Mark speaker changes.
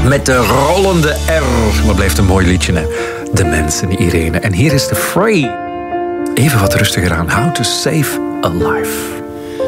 Speaker 1: met de rollende R. Wat blijft een mooi liedje, hè? De mensen, Irene. En hier is de Free. Even wat rustiger aan. How to Save a Life.